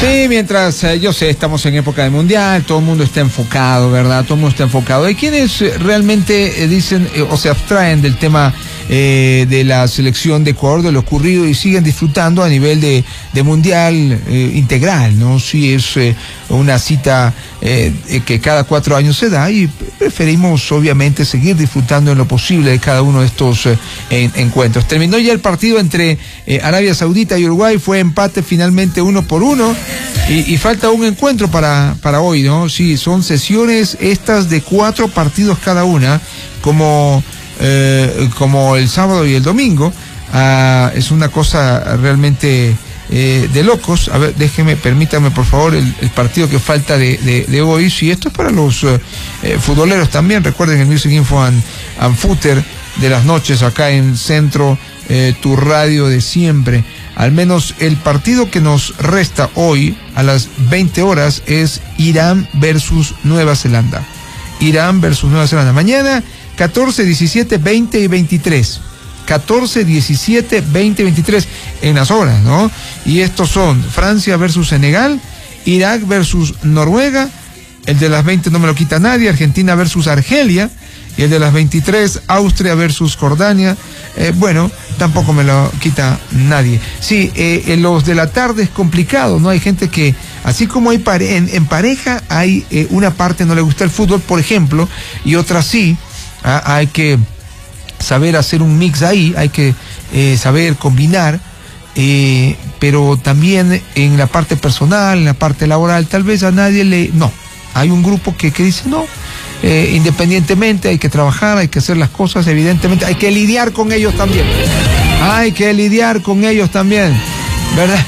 Sí, mientras, yo sé, estamos en época de mundial, todo el mundo está enfocado, ¿verdad? Todo el mundo está enfocado. Hay quienes realmente dicen o se abstraen del tema de la selección de Ecuador, de lo ocurrido, y siguen disfrutando a nivel de mundial integral, ¿no? Sí, es una cita que cada 4 años se da, y preferimos obviamente seguir disfrutando en lo posible de cada uno de estos encuentros. Terminó ya el partido entre Arabia Saudita y Uruguay, fue empate finalmente 1-1, y falta un encuentro para hoy, ¿no? Sí, son sesiones estas de 4 partidos cada una, como el sábado y el domingo. Es una cosa realmente de locos. A ver, permítame por favor el partido que falta de hoy. Sí, esto es para los futboleros también. Recuerden el Music Info and Footer de las noches acá en Centro, tu radio de siempre. Al menos el partido que nos resta hoy a las 20 horas es Irán versus Nueva Zelanda. Irán versus Nueva Zelanda. Mañana 14, 17, 20 y 23. 14, 17, 20 y 23 en las horas, ¿no? Y estos son Francia versus Senegal, Irak versus Noruega, el de las 20 no me lo quita nadie, Argentina versus Argelia, y el de las 23, Austria versus Jordania. Bueno, tampoco me lo quita nadie. Sí, los de la tarde es complicado, ¿no? Hay gente que, así como hay en pareja, hay una parte no le gusta el fútbol, por ejemplo, y otra sí. Hay que saber hacer un mix ahí, hay que saber combinar, pero también en la parte personal, en la parte laboral, tal vez a nadie no. Hay un grupo que dice no. Independientemente hay que trabajar, hay que hacer las cosas, evidentemente hay que lidiar con ellos también. Hay que lidiar con ellos también, ¿verdad?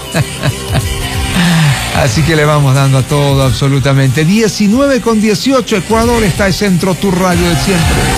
Así que le vamos dando a todo absolutamente. 19:18, Ecuador está en Centro, tu radio de siempre.